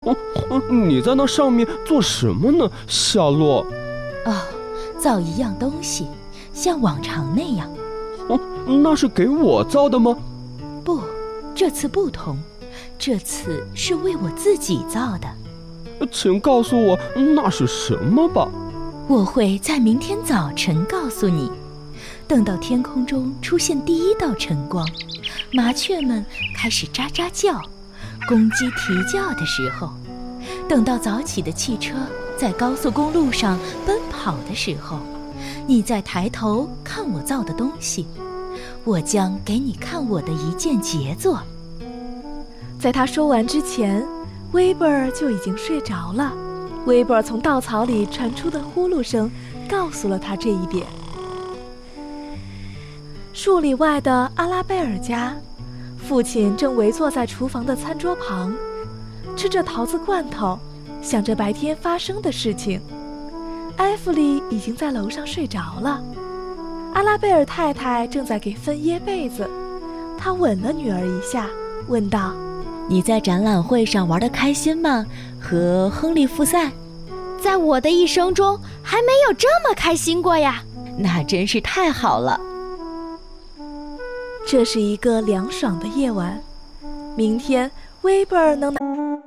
你在那上面做什么呢，夏洛？ 造一样东西，像往常那样。 那是给我造的吗？ 不，这次不同，这次是为我自己造的。 请告诉我那是什么吧。 我会在明天早晨告诉你。等到天空中出现第一道晨光，麻雀们开始喳喳叫，公鸡啼叫的时候，等到早起的汽车在高速公路上奔跑的时候，你再抬头看我造的东西，我将给你看我的一件杰作。 在他说完之前，威伯尔就已经睡着了。威伯尔从稻草里传出的呼噜声告诉了他这一点。数里外的阿拉贝尔家，父亲正围坐在厨房的餐桌旁，吃着桃子罐头，想着白天发生的事情。艾弗里已经在楼上睡着了。阿拉贝尔太太正在给芬掖被子，她吻了女儿一下，问道： 你在展览会上玩得开心吗？和亨利复赛？ 在我的一生中还没有这么开心过呀。 那真是太好了。 这是一个凉爽的夜晚，明天威伯尔能拿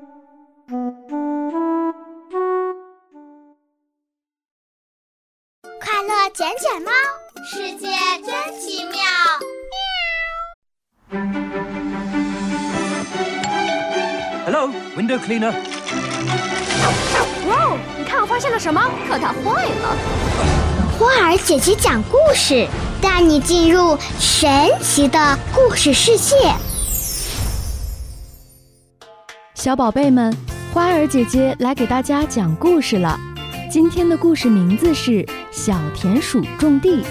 快乐卷卷猫，世界真奇妙。 Hello, window cleaner. 哇，你看我发现了什么？可它坏了。 花儿姐姐讲故事，带你进入神奇的故事世界。 小宝贝们，花儿姐姐来给大家讲故事了。今天的故事名字是小田鼠种地。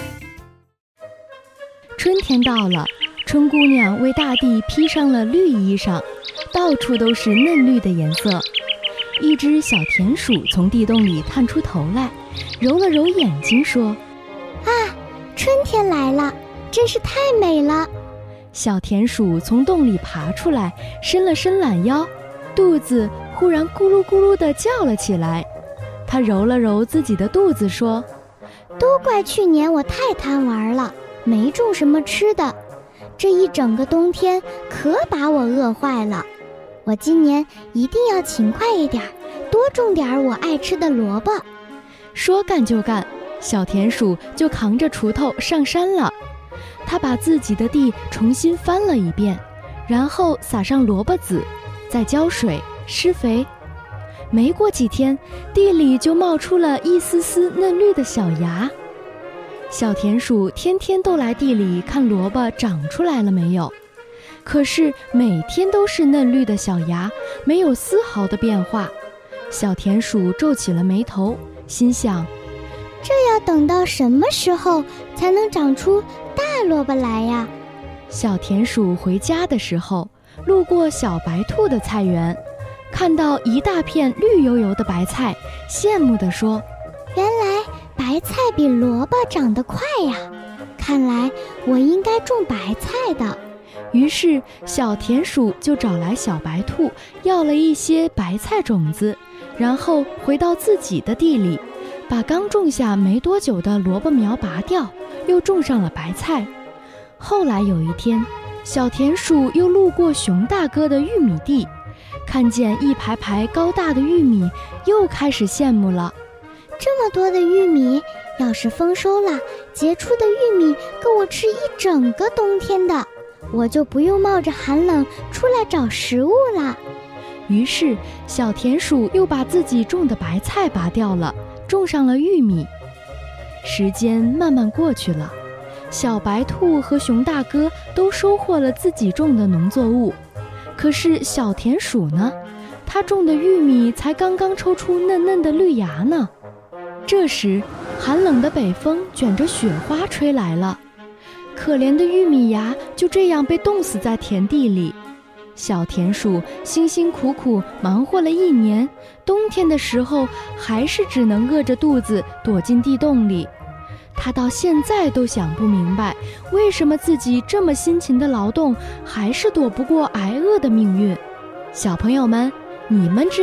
春天到了，春姑娘为大地披上了绿衣裳，到处都是嫩绿的颜色。一只小田鼠从地洞里探出头来，揉了揉眼睛说： 春天来了，真是太美了。 小田鼠从洞里爬出来，伸了伸懒腰，肚子忽然咕噜咕噜地叫了起来。它揉了揉自己的肚子说： 都怪去年我太贪玩了，没种什么吃的，这一整个冬天可把我饿坏了。我今年一定要勤快一点，多种点我爱吃的萝卜。 说干就干，小田鼠就扛着锄头上山了。它把自己的地重新翻了一遍，然后撒上萝卜籽，再浇水施肥。没过几天，地里就冒出了一丝丝嫩绿的小芽。小田鼠天天都来地里看萝卜长出来了没有，可是每天都是嫩绿的小芽，没有丝毫的变化。小田鼠皱起了眉头，心想： 这要等到什么时候才能长出大萝卜来呀？ 小田鼠回家的时候，路过小白兔的菜园，看到一大片绿油油的白菜，羡慕地说： 原来白菜比萝卜长得快呀，看来我应该种白菜的。 于是小田鼠就找来小白兔，要了一些白菜种子，然后回到自己的地里，把刚种下没多久的萝卜苗拔掉，又种上了白菜。后来有一天，小田鼠又路过熊大哥的玉米地，看见一排排高大的玉米，又开始羡慕了。 这么多的玉米，要是丰收了，结出的玉米够我吃一整个冬天的，我就不用冒着寒冷出来找食物了。 于是小田鼠又把自己种的白菜拔掉了，种上了玉米。时间慢慢过去了，小白兔和熊大哥都收获了自己种的农作物，可是小田鼠呢？它种的玉米才刚刚抽出嫩嫩的绿芽呢。这时寒冷的北风卷着雪花吹来了，可怜的玉米芽就这样被冻死在田地里。小田鼠辛辛苦苦忙活了一年，冬天的时候还是只能饿着肚子躲进地洞里。他到现在都想不明白，为什么自己这么辛勤的劳动，还是躲不过挨饿的命运。小朋友们，你们知